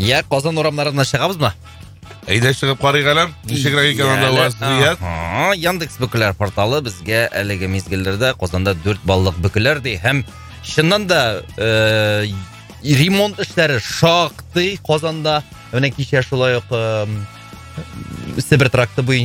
Иә, Қазан орамдарына шығамыз ма? Әйдә шығып қарайық әлем. Нешегірек екенанда уасыз. Яндекс бүкілер порталы бізге әлігі мезгілдерді Қазанда 4 баллық бүкілер дей. Һәм шыннан да ремонт іштері шақты Қазанда. Өне кеше шулай Сібір тракты